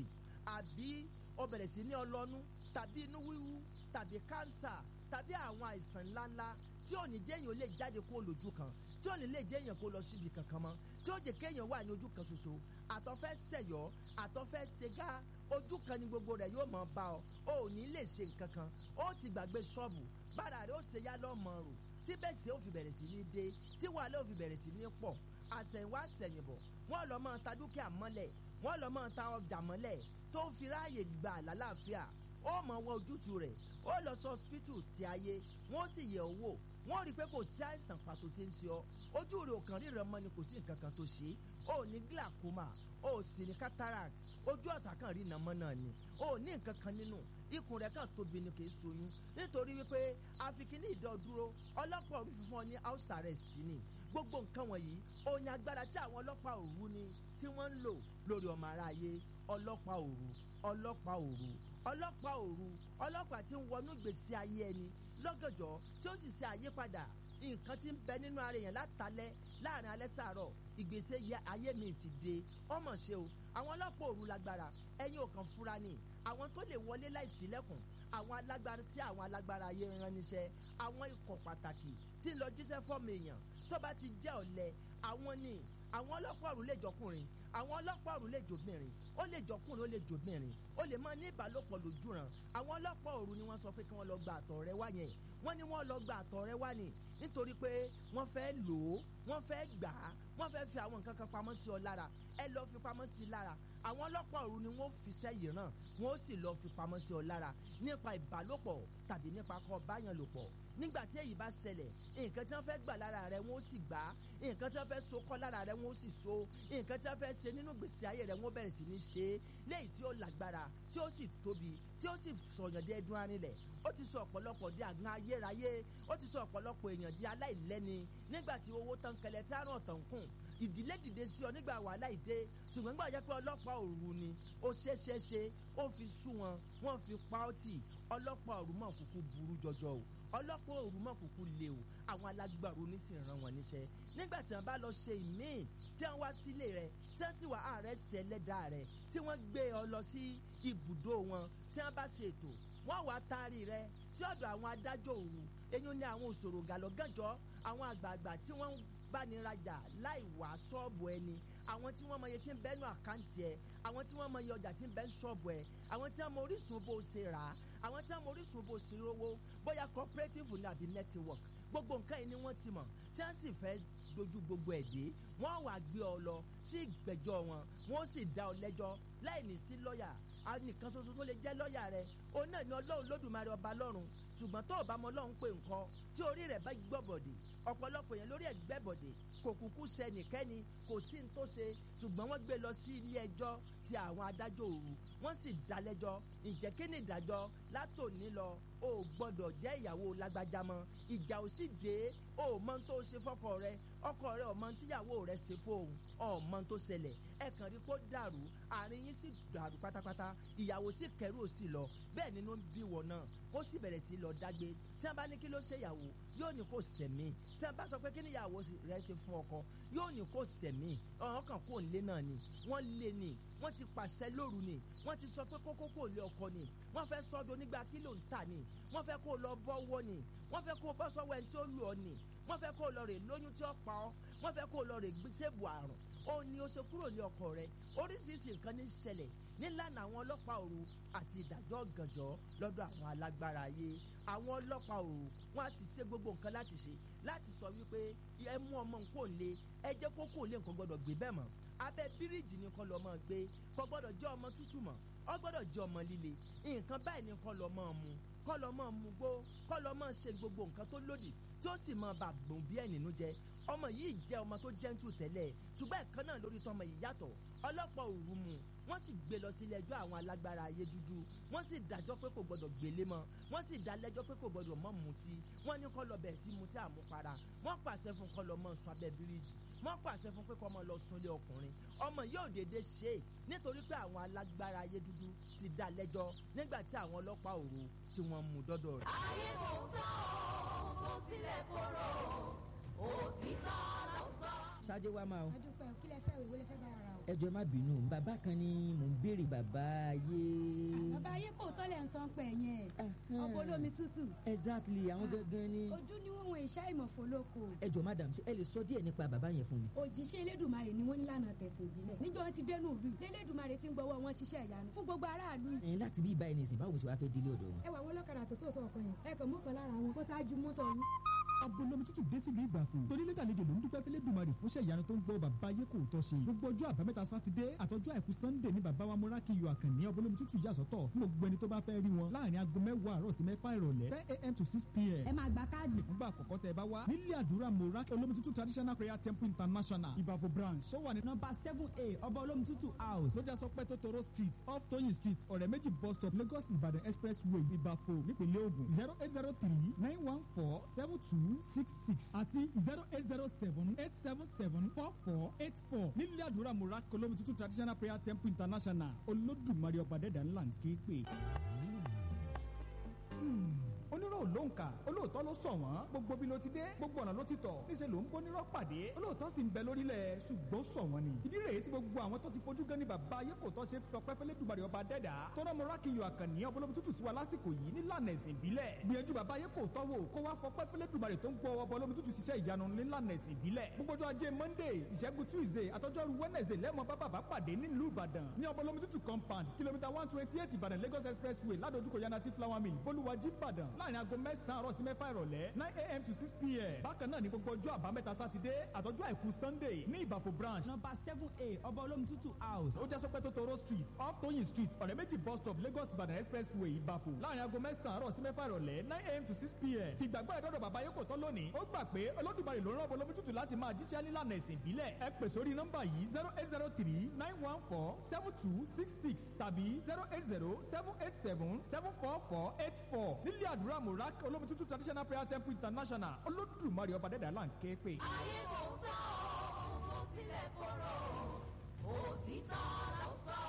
Speaker 1: àbí o bẹ̀rẹ̀ sí ní ọlọ́nú tàbí inú wíwú tàbí cancer tàbí àwọn àìsàn ńláńlá tí ò ní jẹ́yìn ó lè jáde kó lójú kan tí ò ní lè jẹ́yìn kó lọ síbi kankan mọ́ tí ó jẹ́ kéèyàn wà ní ojú kan ṣoṣo àtọ́fẹ́ sẹ̀yọ́ àtọ́fẹ́ ṣẹ́gá ojú kan ní gbogbo rẹ̀ yóò mọ̀ bá ọ o ò ní lè ṣe nǹkan kan ó ti gbàgbé ṣọ́ọ̀bù bára rẹ̀ ó ṣe yá lọ́mọ rò tí bẹ́ẹ̀ sì ó fi bẹ̀rẹ̀ sí ní dé tí wàhálà ó fi bẹ̀rẹ̀ sí ní pọ̀ àṣẹ̀yìnwá àṣẹ̀yìnbọ̀ wọ́n lọ máa ta dúkìá mọ́lẹ̀ wọ́n lọ máa ta ọjà mọ́lẹ̀ tó fi ráàyè gbà lálàáfíà ó mọ̀ wọ ojútùú rẹ̀ ó lọ sọ hospital ti ayé wọ́n sì yẹ̀ owó wọ́n rí i pé kò sí àìsàn pàtó tí ń ṣe ọ́ ojú rẹ̀ ò kàn ríran mọ́ ni kò sí nǹkan kan tó ṣe ó ní glaucoma ó sì ní cataract ojú ọ̀sà kan rí nàmọ́ náà ni ó ní nǹkan kan nínú ikùn rẹ̀ kàn tóbi ni kì í ṣoyún nítorí wípé àfikíní ìdádúró ọlọ́pàá òru fífún ọ ní house arrest ni gbogbo nǹkan wọ̀nyí ó ní agbára tí àwọn ọlọ́pàá òru ni tí wọ́n ń lò lórí ọmọ aráyé ọlọ́pàá òru ọlọ́pàá òru ọlọ́pàá òru ọlọ́pàá tí ń wọnú ìgbésí ayé ẹni lọ́gànjọ́ tí ó sì ṣe àyípadà nǹkan tí ń bẹ nínú ara èèyàn látàlẹ́ láàrin alẹ́ sàárọ̀ ìgbésí ayé mi ti dé ọmọ ṣe o àwọn ọlọ́pàá òru lágbára ẹ̀yin ò kàn fura ni àwọn tó lè wọlé láìsí lẹ́kùn àwọn alágbára tí àwọn alágbára ayé rán níṣẹ́ àwọn ikọ̀ pàtàkì tí ń lọ jíṣẹ́ fọ́ọ̀mù èèyàn tó bá ti jẹ́ ọ̀lẹ àwọn ni àwọn ọlọ́pàá òru lè jọkùnrin àwọn ọlọ́pàá òru lè jòbìnrin ó lè jọkùnrin ó lè jòbìnrin ó lè máa ní ìbálòpọ̀ lójúran àwọn ọlọ́pàá òru ni wọ́n sọ pé kí wọ́n lọ gba àtọ̀ rẹ wá yẹn wọ́n ní wọ́n lọ gba àtọ̀ rẹ wá ni nítorí pé wọ́n fẹ́ lò ó wọ́n fẹ́ gbà á wọ́n fẹ́ fi àwọn nǹkan kan pamọ́ sí ọ lára ẹ lọ fi pamọ́ sí i lára àwọn ọlọ́pàá òru ni wọ́n fi sẹ́yìn ràn wọ́n sì lọ fi pamọ́ sí ọ lára nípa ìbálòpọ̀ tàbí nípa kọ́ báyàn lò pọ̀ nígbà tí èyí bá ṣẹlẹ̀ nǹkan tí wọ́n fẹ́ gbà lára rẹ wọ́n sì gbà á nǹkan tí wọ́n fẹ́ so kọ́ lára rẹ wọ́n sì so nǹkan tí wọ́n fẹ́ ṣe nínú gbèsè ayé rẹ wọ́n bẹ̀rẹ̀ sí ní ṣe é léyìí tí ó lágbára tí ó sì tóbi tí ó sì sọ̀yàn dé ẹdun arinlẹ̀ ó ti sọ ọ̀pọ̀lọpọ̀ di àgbọn ayérayé ó ti sọ ọ̀pọ̀lọpọ̀ èèyàn di aláìlẹ́ni nígbà tí owó tán kẹlẹ̀ tí àrùn ọ̀tàn kùn ìdílé dìde sí ọ nígbà wàhálà ìdè ṣùgbọ́n nígbà jẹ́ pé ọlọ́pàá òru ni ó ṣe ṣe ṣe ó fi sú wọn wọ́n fi pa ọ́ tì ọlọ́pàá òru mọ̀ kúkú burú jọjọ o ọlọ́pàá òru mọ̀ kúkú le o àwọn alágbára onísìn ràn wọ́n níṣẹ́ nígbà tí wọ́n bá lọ ṣe ìmíì tí wọ́n wá sílé rẹ̀ tí wọ́n sì wá àrẹ́sì ẹlẹ́dàá rẹ̀ tí wọ́n gbé ọ lọ sí ibùdó wọn tí wọ́n bá ṣètò wọ́n wá taari rẹ̀ sí ọ̀dọ̀ àwọn adájọ́ òru eyín ní àwọn òṣòro gàlọ́gànjọ́ àwọn àgbààgbà tí wọ́n ń bánirajà láì wá ṣọ́ọ̀bù ẹni àwọn tí wọ́n mọ iye tí ń bẹ́nu àkáǹtì ẹ̀ àwọn tí wọ́n mọ iye ọjà tí ń bẹ́ ń ṣọ́ọ̀bù ẹ̀ àwọn tí wọ́n mọ orísun bó ṣe rà á àwọn tí wọ́n mọ orísun bó ṣe rówó bóyá cooperative ní àbí network gbogbo nǹkan yìí ni wọ́n ti mọ̀ tí wọ́n sì fẹ́ dojú gbogbo ẹ̀ dé wọ́n wá gbé ọ lọ sí ìgbẹ́jọ́ wọn wọ́n sì dá ọ lẹ́jọ́ láì ní sí lọ́ọ̀yà nìkan ṣoṣo tó lè jẹ́ lọ́ọ̀yà rẹ̀ òun náà ni ọlọ́run lódùmarè ọba lọ́run ṣùgbọ́n tó o bá mọ ọlọ́run pé nǹkan tí orí rẹ̀ bá gbọ́bọ̀dé ọ̀pọ̀lọpọ̀ yẹn lórí ẹ̀ gbẹ́bọ̀dé kò kúkú sẹ́nìkẹ́ni kò sí ní tó ṣe ṣùgbọ́n wọ́n gbé lọ sí ilé ẹjọ́ ti àwọn adájọ́ òru wọ́n sì dá lẹ́jọ́ ǹjẹ́ kí ni ìdájọ́ látòní lọ o ò gbọ́dọ̀ jẹ́ ìyàwó lágbájá mọ́ ìjà ò sì dé o ò mọ tó ṣe fọ́kọ rẹ ọkọ rẹ ò mọ tíyàwó rẹ ṣe fóun ò mọ tó ṣẹlẹ̀ ẹ kàn rí kó dàrú àárín yín sì dàrú pátápátá ìyàwó sì kẹrù ò sì lọ bẹ́ẹ̀ nínú ń bí wọn náà ó sì bẹ̀rẹ̀ sí lọ dágbé tí wọ́n bá ní kí ló ṣe ìyàwó yóò ní kó sẹ̀mí tí wọ́n bá sọ pé kí ni ìyàwó rẹ̀ ṣe fún ọkọ yóò ní kó sẹ̀mí ọ̀hún kan kó lé náà ni wọ́n lé ni wọ́n ti pàṣẹ lóru ni wọ́n ti sọ pé kókó kò lé ọkọ ni wọ́n fẹ́ sọ́dọ̀ nígbà kí ló ń tà ni wọ́n fẹ́ kó lọ bọ́wọ́ ni wọ́n fẹ́ kó bọ́ sọ́wọ́ ẹni tí ó lù ọ́ ni wọ́n fẹ́ kó lọ rè lóyún tí ó pa ọ́ wọ́n fẹ́ kó lọ rè gbèsèbù àrùn ó ní ó ṣe kúrò ní ọkọ rẹ̀ oríṣiríṣi nǹkan ní ṣẹlẹ̀ nílànà àwọn ọlọ́pàá òru àti ìdájọ́ gànjọ́ lọ́dọ̀ àwọn alágbára ayé àwọn ọlọ́pàá òru wọn á ti ṣe gbogbo nǹkan láti ṣe láti sọ wípé ẹ mú ọmọ nǹkó lé ẹ jẹ́ kó kó lé nǹkan gbọ́dọ̀ gbé bẹ́ẹ̀ mọ́ abẹ́ bíríìjì ni kọ́ lọ́ mọ́ gbé kọ́ gbọ́dọ̀ jẹ́ ọmọ tútù mọ́ ọ gbọ́dọ̀ jẹ́ ọmọ líle nǹkan báyìí ni kọ́ lọ́ mọ́ mu kọ́ lọ́ mọ́ mu gbó kọ́ lọ́ mọ́ ṣe gbogbo nǹkan tó lòdì tí ó sì mọ́ bà gbòǹ bí ẹ̀ nínú jẹ́ ọmọ yìí jẹ́ ọmọ tó jẹ́ntù tẹ́lẹ̀ ṣùgbọ́n ẹ̀kan náà lórí tọmọ yìí yàtọ̀ ọlọ́pàá òru mu wọ́n sì gbé lọ sílé ẹjọ́ àwọn alágbára ayé dúdú wọ́n sì dájọ́ pé kò gbọ́dọ̀ gbélé mọ́ wọ́n sì dá lẹ́jọ́ pé kò gbọ́dọ̀ mọ́ mutí wọ́n ní kó lọ bẹ̀rẹ̀ sí mutí àmupara wọ́n pàṣẹ fún kó lọ mọ́ sùn abẹ́ bíríìjì wọ́n pàṣẹ fún pé kó mọ́ lọ sunlé ọkùnrin ọmọ yóò dédé ṣe é nítorí pé àwọn alágbára ayé dúdú ti dá lẹ́jọ́ nígbà tí àwọn ọlọ́pàá òru tí wọ́n mú dọ́dọ̀ rẹ̀.
Speaker 2: ayé kò tán o bó tilẹ̀ korò òtítọ́ ló sọ.
Speaker 3: ṣáájú wa máa o.
Speaker 4: adúpẹ́ kí lẹ fẹ́ o ìwé lẹ fẹ́ bá ara o.
Speaker 3: ẹ jọ̀ọ́ má bínú bàbá kan ni mò ń béèrè bàbá ayé.
Speaker 4: bàbá ayé kò tọ́lẹ̀ ń sọ pé yẹn ọkọ̀ olómi tútù.
Speaker 3: exactly àwọn gangan ni.
Speaker 4: ojú ni wọ́n wọn ìṣá ìmọ̀fó lóko.
Speaker 3: ẹ jọ̀ọ́ madam ṣé ẹ lè sọ díẹ̀ nípa bàbá yẹn fún mi.
Speaker 4: òjíṣẹ́ elédùnmarè ni wọ́n nílànà tẹ̀sán ìbílẹ̀ níjọ́ ti dẹnu ìlú lẹ́lẹ́dùnmarè ti ń gbọ́wọ́ wọn ṣiṣẹ́ ìyanu fún gbogbo aráàlú.
Speaker 3: ẹ̀yin láti bí ibà ẹni sìn báwo ṣe wàá fẹ́ délé ọ̀dọ̀ wọn.
Speaker 4: ẹ wà wọn lọ́kadà tó tó sọ ọkọ yẹn ẹ kàn mú kan lára wọn kó ṣáájú mọ́tò yín.
Speaker 5: abolomi tútù dé sílùú ìgbàfọ̀ torí lẹ́tà àlejò ló ń dúpẹ́ fẹ́lẹ́ dùmarè fúnṣẹ́ ìyanu tó ń gbọ́ bàbá ayé kò tọ́ ṣe gbogbo ọjọ́ àbámẹ́ta sátidé àtọjọ́ àìkú sannde ní bàbá wa múrákì yọ àkànní abolomi tútù yà sọ́tọ̀ fún gbogbo ẹni tó bá fẹ́ rí wọn láàrin aago mẹ́wàá àárọ̀ sí mẹ́fà ìrọ̀lẹ́ ten a.m. to six p.m.
Speaker 4: ẹ máa gba káàdì.
Speaker 5: fúngbà àkọ́kọ́ tẹ ẹ bá wá nílé àdúrà múrákì olómi tútù traditional prayer temple international ìbàfọ̀ branch ṣó wà ní nọ́mbà seven a ọba olómi tútù house lójà sọpẹ́ tótóró street off toyin street ọ̀rẹ́ méjì bus stop lagos ìbàdàn expressway ìbàfọ̀ nípínlẹ̀ ògùn zero eight zero three nine one four seven two six six àti zero eight zero seven eight seven seven four four eight four nílé àdúrà múrákì olómi tútù traditional prayer temple international olódùmarè ọba dẹ́dà ńlá ń ké pè. onírò ló ń kà olóòótọ́ ló sọ wọ́n gbogbo bí ló ti dé gbogbo ọ̀nà ló ti tọ̀ níṣẹ́ ló ń bónírọ́ pàdé olóòótọ́ sì ń bẹ lórílẹ̀ ṣùgbọ́n sọ wọ́n ni ìdí rèé tí gbogbo àwọn tó ti fojú gan ni bàbá ayé kò tọ́ ṣe fọpẹ́ fẹ́lẹ́ dùbàrẹ̀ ọba dẹ́dà tọ́nà múrákì yọ àkànní ọbọlọ́mọ tútù sí wa lásìkò yìí nílànà ẹ̀sìn ìbílẹ̀ gbìyànjú bàbá ayé kò tọ́ wò kó wá fọpẹ́ fẹ́lẹ́ dùbàrẹ̀ tó ń gbọ́ ọbọlọ́mọ tútù ṣiṣẹ́ ìyanu nílànà ẹ̀sìn ìbílẹ̀ gbogbo ọjọ́ ajé monday ìṣẹ́gun tuesday àtọ́jọ́rú wednesday lẹ́mọ̀ bá bàbá pàdé nílùú ìbàdàn ní ọbọlọ́mọ tútù compound kìlómítà one twenty eight ìbàdàn lagos expressway ládojúkọ yanati flower mill bolúwàjí ìbàdàn láàrin aago mẹ́sàn-án àárọ̀ sí mẹ́fà ìrọ̀lẹ́ nine a.m. to six p.m. bákan náà ní gbogbo ọjọ́ àbámẹ́ta sátidé àtọ́jú àìkú sunday ní ìbàfọ̀ branch number seven a ọba olómi tútù house ó jẹ́ sọpẹ́ tótóró street off toyin street ọ̀rẹ́ méjì bus stop lagos ìbàdàn expressway ìbàfọ̀ láàrin aago mẹ́sàn-án àárọ̀ sí mẹ́fà ìrọ̀lẹ́ nine a.m. to six p.m. fìgbàgbọ́ ẹ̀dọ́dọ̀ bàbá yóò kò tán lónìí ó gbà pé olódùmarè ló ń rán olómi tútù láti máa jíṣẹ́ nílànà ẹ̀sìn ìbílẹ̀ ẹ pè sórí nọ́mbà yìí zero eight zero three nine one four seven two six six tàbí zero eight zero seven eight seven seven four four eight four nílé àdúrà murak olómi tútù traditional prayer temple international olódùmarè ọba dẹ́dà là ń ké pè.
Speaker 2: ayé kò tán o mo tilẹ̀ korò òtítọ́ ló sọ.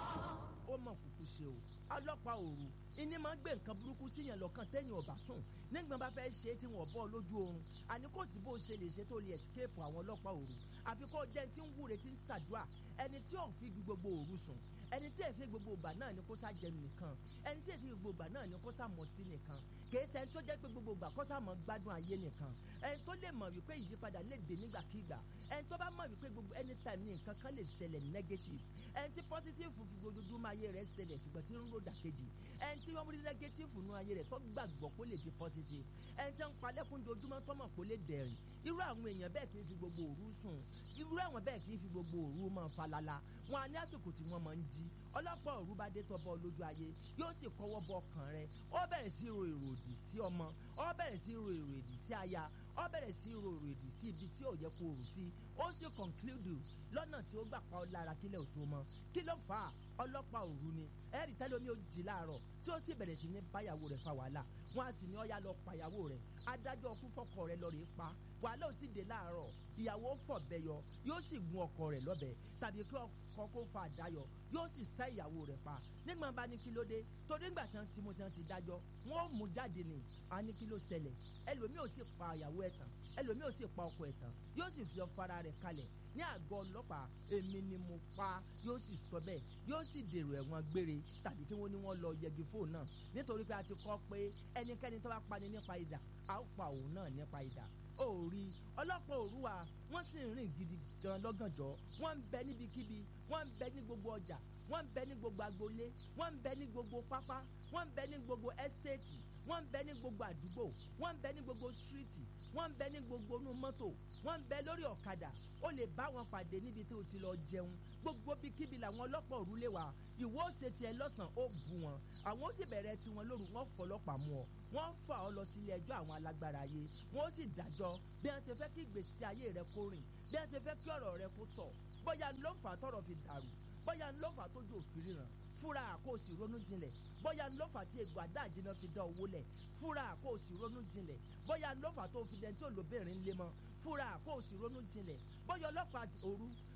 Speaker 1: ó mọ̀ kúkú ṣe o ọlọ́pàá òru ìní máa ń gbé nǹkan burúkú síyàn lọ́kàn tẹ́yìn ọ̀bà sùn nígbà bá fẹ́ ṣe é tí wọ́n bọ́ lójú oorun àní kò sí bó ṣe lè ṣe tó lè escape àwọn ọlọ́pàá òru àfi kó jẹ́ tí ń wúre tí ń ṣàdúrà ẹni tí ò fi gbogbo òru sùn ẹni tí èfi gbogbo ìgbà náà ni kó sá jẹun nìkan ẹni tí èfi gbogbo ìgbà náà ni kó sá mọtí nìkan kìí ṣe ẹni tó jẹ́ pé gbogbo ìgbà kó sá mọ gbádùn ayé nìkan ẹni tó lè mọ̀ wípé ìyípadà lè dé nígbàkigbà ẹni tó bá mọ̀ wípé gbogbo anytime ní nǹkan kan lè ṣẹlẹ̀ negative ẹni tí positive fi gbogbo ayé rẹ̀ ṣẹlẹ̀ ṣùgbọ́n tí ń ro dàkejì ẹni tí wọ́n mú ní negative nú ayé rẹ̀ tó gbàgbọ́ kó lè di positive ẹni tí ń palẹ́kùn dojúmọ́ tó mọ̀ kó lè dẹ̀rìn irú àwọn èèyàn bẹ́ẹ̀ kì í fi gbogbo òru sùn irú àwọn bẹ́ẹ̀ kì í fi gbogbo òru máa falala wọn á ní àsìkò tí wọ́n máa ń jí ọlọ́pàá òru bá dé tọ́bọ̀ lójú ayé yóò sì kọ́wọ́ bọ ọkàn rẹ̀ ó bẹ̀rẹ̀ sí ro èrò òdì sí ọmọ ó bẹ̀rẹ̀ sí ro èrò òdì sí aya ó bẹ̀rẹ̀ sí ro èrò òdì sí ibi tí ò yẹ kó rò sí ó sì conclude lọ́nà tí ó gbà pa ọ́ lára kílẹ̀ ò tó mọ́ kí ló fà á ọlọ́pàá òru ni ẹ̀rí tẹ́lẹ̀ omi ò jí láàárọ̀ tí ó sì bẹ̀rẹ̀ sí ní báyàwó rẹ̀ fa wàhálà wọn á sì ní ọ̀yà lọ pàyàwó rẹ̀ adájọ́ ọkú fọkọ rẹ̀ lọ rè pa wàhálà ò sì dé láàárọ̀ ìyàwó fọ̀bẹ̀yọ yóò sì gun ọkọ rẹ̀ lọ́bẹ̀ tàbí kí ọkọ kó fa àdáyọ yóò sì sá ìyàwó rẹ̀ pa nígbà bá ní kí ló dé torí nígbà tí wọ́n ti mú tí wọ́n ti dájọ́ wọ́n ó mú jáde ní a ní kí ló ṣẹlẹ̀ ẹlòmíì ò sì pa ìyàwó ẹ̀ tán ẹlòmíì ò sì pa ọkọ ẹ̀ tán yóò sì fi ọfara rẹ̀ kalẹ̀ ní àgọ́ ọlọ́pàá èmi ni mo pa yóò sì sọ bẹ́ẹ̀ yóò sì dèrò ẹ̀wọ̀n gbére tàbí kí wọ́n ní wọ́n lọ yẹgi fóònù náà nítorí pé a ti kọ́ pé ẹnikẹ́ni tó bá pani nípa idà a ó pa òun náà nípa idà òòrí ọlọ́pàá òrùwà wọ́n sì ń rìn gidi gan lọ́gànjọ́ wọ́n ń bẹ níbikíbi wọ́n ń bẹ ní gbogbo ọjà wọ́n ń bẹ ní gbogbo agboolé wọ́n ń bẹ ní gbogbo pápá wọ́n ń bẹ ní gbogbo ẹ́stéètì wọ́n ń bẹ ní gbogbo àdúgbò wọ́n ń bẹ ní gbogbo síríìtì wọ́n ń bẹ ní gbogbo inú mọ́tò wọ́n ń bẹ lórí ọ̀kadà ó lè bá wọn pàdé níbi tí o ti lọ jẹun gbogbo bíkíbi làwọn ọlọ́pàá òru lè wà ìwọ ó ṣe tiẹ̀ lọ́sàn-án ó bù wọn àwọn ó sì bẹ̀rẹ̀ tiwọn lóru wọ́n fọlọ́pàá mú ọ wọ́n fà ọ́ lọ sílé ẹjọ́ àwọn alágbára ayé wọ́n ó sì dájọ́ bí wọ́n ṣe fẹ́ kí ìgbésí ayé rẹ kó rìn bí wọ́n ṣe fẹ́ kí ọ̀rọ̀ rẹ kó tọ̀ bóyá ló fà tọ́rọ̀ fi dàrú bóyá ló fà tójú òfin ríran fúra kó o sì ronú jinlẹ̀ bóyá ló fà tí egbò àdáàjìnà fi dán owó lẹ̀ fúra kó o sì ronú jinlẹ̀ bóyá ló fà tó fi dẹ́ntí olóbìnrin lé mọ́ fúra kó o sì ronú jinlẹ̀ bóyá ọlọ́pàá òru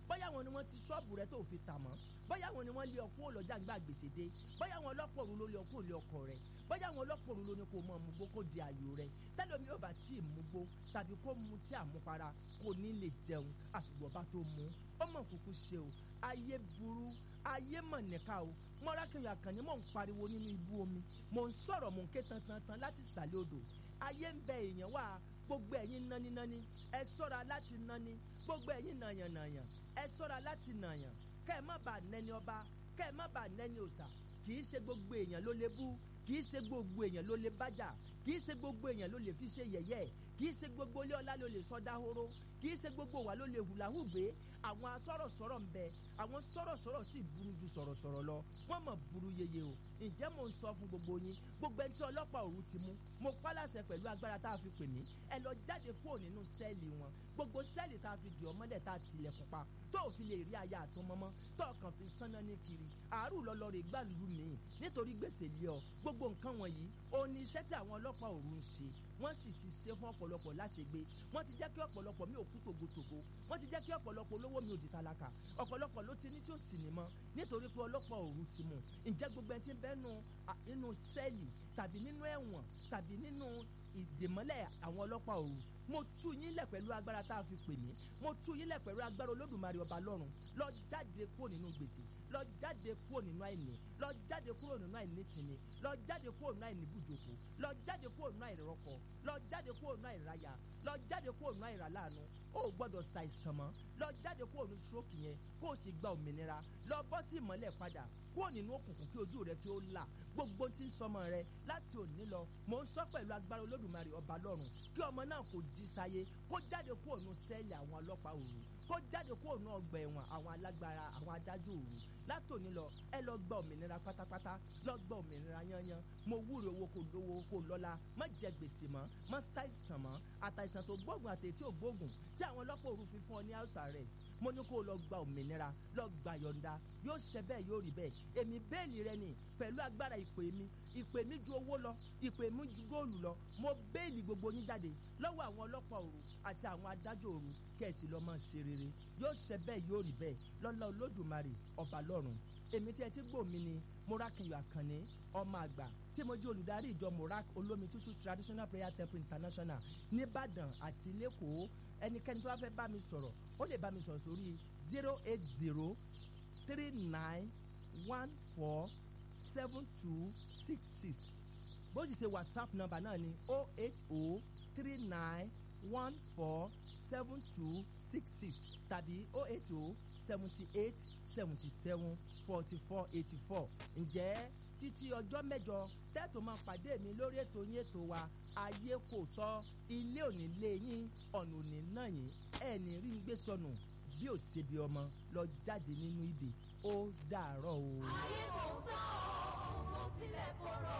Speaker 1: bóyá wọn ni wọ́n ti ṣọ́ọ̀bù rẹ tó fi tà mọ́ bóyá wọn ni wọ́n lé ọkọ ọlọ́jà ńgbà gbèsè dé bóyá wọn ọlọ́pọ̀ òru ló lé ọkọ òlé ọkọ rẹ bóyá wọn ọlọ́pọ̀ òru ló ní kó mọ mugbó kó di ààyò rẹ tẹ́lómi yóò bá tí ì mugbó tàbí kó mu tí àmupara kò ní lè jẹun àfìgbọ́ bá tó mu ó mọ̀ kúkú ṣe o ayé burú ayé mọ̀ nìka o mọ́rákìnyìn àkànní mò ń pariwo nínú ibú omi mò ń sọ̀rọ̀ mò ń ké tantantan láti sàlẹ̀ odò ayé ń bẹ èèyàn wá gbogbo ẹ̀yin nánínáni ẹ ṣọ́ra láti náni gbogbo ẹ̀yin nàyànnàyàn ẹ ṣọ́ra láti nàyàn kẹ́ ẹ má bàa nẹni ọba kẹ́ ẹ má bàa nẹni òòṣà kì í ṣe gbogbo èèyàn ló lè bú kì í ṣe gbogbo èèyàn ló lè bájà kì í ṣe gbogbo èèyàn ló lè fi ṣe yẹ̀yẹ́ kì í ṣe gbogbo ilé ọlá ló lè sọ dáhóró kì í ṣe gbogbo wa ló lè hùlàhùgbé àwọn asọ̀rọ̀sọ̀rọ̀ ń bẹ àwọn sọ̀rọ̀sọ̀rọ̀ sì burú ju sọ̀rọ̀sọ̀rọ̀ lọ wọ́n mọ̀ burú yeye o ǹjẹ́ mò ń sọ fún gbogbo yín gbogbo ẹni tí ọlọ́pàá òru ti mú mo pálàṣẹ pẹ̀lú agbára tá a fi pè mí ẹ lọ jáde kúrò nínú sẹ́ẹ̀lì wọn gbogbo sẹ́ẹ̀lì tá a fi dì ọ́ mọ́lẹ̀ tá a tilẹ̀kùn pa tó o fi lè rí aya àtọmọmọ tó o kàn fi sánná ní kiri àárò lọlọrẹ gbàlúù mi nítorí gbèsè lé ọ gbogbo nǹkan wọ̀nyí ó ní iṣẹ́ tí àwọn ọlọ́pàá òru ń ṣe wọ́n sì ti ṣe fún ọ̀pọ̀lọpọ̀ láṣegbé wọ́n ti jẹ́ kí ọ̀pọ̀lọpọ̀ mi ò kú tògótògó wọ́n ti jẹ́ kí ọ̀pọ̀lọpọ̀ olówó mi ò di tálákà ọ̀pọ̀lọpọ̀ ló ti ní tí ó sì ní mọ́ nítorí pé ọlọ́pàá òru ti mú ǹjẹ́ gbogbo ẹni tí ń bẹ́nu nínú sẹ́ẹ̀lì tàbí nínú ẹ̀wọ̀n tàbí nínú ìdèmọ́lẹ̀ àwọn ọlọ́pàá òru mo tú yín lẹ̀ pẹ̀lú agbára tá a fi pè mí mo tú yín lẹ̀ pẹ̀lú agbára olódùmarè ọba lọ́run lọ jáde kúrò nínú gbèsè lọ jáde kúrò nínú àìní lọ jáde kúrò nínú àìnísinmi lọ jáde kúrò nínú àìníbùjòkó lọ jáde kúrò nínú àìrọ́kọ lọ jáde kúrò nínú àìráyà lọ jáde kúrò nínú àìráláàánú o ò gbọ́dọ̀ ṣàìsàn mọ́ lọ jáde kúrò nínú stroke yẹn kó o sì gba òmìnira lọ bọ́ sí ìmọ́lẹ̀ padà kúrò nínú òkùnkùn kí ojú rẹ kí ó là gbogbo tí ń sọmọ rẹ láti òní lọ mò ń sọ pẹ̀lú agbára olódùmarè ọba lọ́run kí ọmọ náà kò jí sáyé kó jáde kúrò nínú sẹ́ẹ̀lì àwọn ọlọ́pàá òru kó jáde kúrò nínú ọgbà ẹ̀wọ̀n àwọn alágbára àwọn adájọ́ òru látòní lọ ẹ lọ gba òmìnira pátápátá lọ gba òmìnira yányán mo wúre owó kò lówó kò lọ́lá má jẹ gbèsè mọ́ má ṣàìsàn mọ́ àtàìsàn tó gbóògùn àtẹ̀tí ò gbóògùn tí àwọn ọlọ́pàá òru fi fún ọ ní house arrest mo ní kó o lọ gba òmìnira lọ gba yọ̀ǹda yóò ṣe bẹ́ẹ̀ yóò rí bẹ́ẹ̀ èmi bẹ́ẹ̀lì rẹ ni pẹ̀lú agbára ìpè mi ìpè mi ju owó lọ ìpè mi ju góòlù lọ mo bẹ́ẹ̀lì gbogbo yín jáde lọ́wọ́ àwọn ọlọ́pàá òru àti àwọn adájọ́ òru kẹ̀sì lọ́ máa ṣe rere yóò ṣe bẹ́ẹ̀ yóò rí bẹ́ẹ̀ lọ́lá olódùmarè ọba lọ́run èmi tí ẹ ti gbọ́ mi ni Morakinyọ̀ Àkànní ọmọ àgbà tí mo jẹ́ olùdarí ìjọ Morak olómi tútù traditional prayer temple international nìbàdàn àti lẹ́kọ̀ọ́ ẹnikẹ́ni tó bá fẹ́ bá mi sọ̀rọ̀ ó lè bá mi sọ̀rọ̀ sórí zero eight zero three nine one four seven two six six bó sì ṣe whatsapp number náà ni oh eight oh three nine one four seven two six six tàbí oh eight oh seventy eight seventy seven forty four eighty four ǹjẹ́ títí ọjọ́ mẹ́jọ tẹ́tò máa pàdé mi lórí ètò yín ètò wa ayé kò tọ́ ilé òní lé yín ọ̀nà òní náà yín ẹ̀ẹ́nì rí ń gbé sọnù bí ò ṣe bí ọmọ lọ jáde nínú ìdè ó dàárọ̀ o.
Speaker 2: ayé kò tọ́ mo tilẹ̀ korò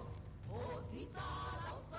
Speaker 2: òtítọ́ ló sọ.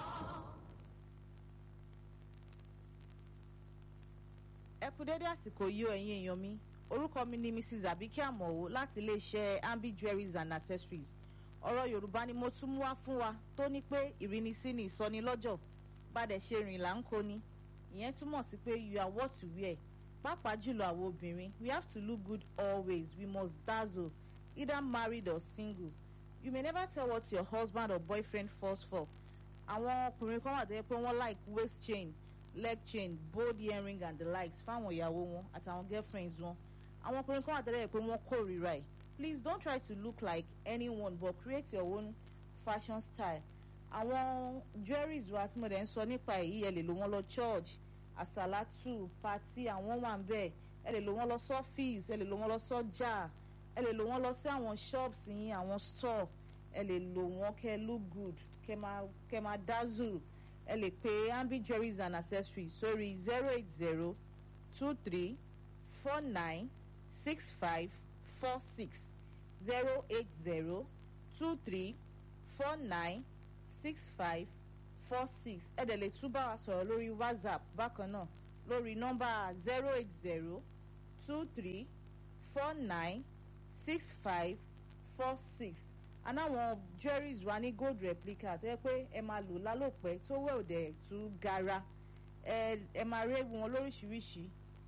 Speaker 6: ẹ kú dédé àsìkò yìí o ẹ̀yin èèyàn mi orúkọ mi ni Mrs Abike Amowo láti iléeṣẹ́ Ambi Jewelries and Accessories ọ̀rọ̀ Yorùbá ni mo tún mú wá fún wa tó ní pé ìrínisí ni ìsọnilọ́jọ̀ bàdẹ̀ ṣe rìn là ń kó ni ìyẹn túmọ̀ sí pé you are what you wear pàápàá jùlọ àwọn obìnrin we have to look good always we must dazzle either married or single you may never tell what your husband or boyfriend falls for àwọn ọkùnrin kan wà tó yẹ pé wọ́n like waist chain leg chain bold earring and the likes fáwọn ìyàwó wọn àtàwọn girlfriends wọn àwọn ọkùnrin kan wà tó yẹ pé wọ́n kórìíra ẹ̀ please don't try to look like anyone but create your own fashion style àwọn jewelries wa tí mo dẹ̀ ń sọ nípa èyí ẹ lè lò wọ́n lọ church àsàlátù pati àwọn wà ń bẹ̀ ẹ lè lò wọ́n lọ sọ́fíìsì ẹ lè lò wọ́n lọ sọ́jà ẹ lè lò wọ́n lọ sí àwọn shops yín àwọn store ẹ lè lò wọ́n kẹ́ look good kẹ́ máa kẹ́ máa dazzle ẹ lè pe Ambi Jewelries and Accessories sórí zero eight zero two three four nine six five four six zero eight zero two three four nine six five four six ẹ dẹ̀ lè tún bá wa sọ̀rọ̀ lórí WhatsApp bákan náà lórí nọ́mbà zero eight zero two three four nine six five four six anáwọn jewelries wa ní gold replica tó yẹ pé ẹ máa lò lálòpẹ́ tó wẹ̀ òdẹ̀ tú gara ẹ ẹ máa rí wọn lóríṣiríṣi